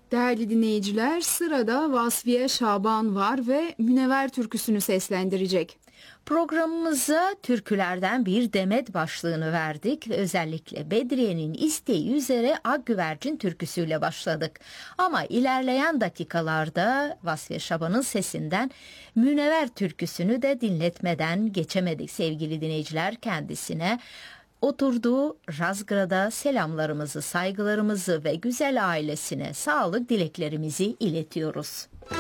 Değerli dinleyiciler, sırada Vasfiye Şaban var ve Münevver türküsünü seslendirecek. Programımıza türkülerden bir demet başlığını verdik ve özellikle Bedriye'nin isteği üzere Akgüvercin türküsüyle başladık. Ama ilerleyen dakikalarda Vasfiye Şaban'ın sesinden Münevver türküsünü de dinletmeden geçemedik sevgili dinleyiciler. Kendisine oturduğu Razgrad'a selamlarımızı, saygılarımızı ve güzel ailesine sağlık dileklerimizi iletiyoruz.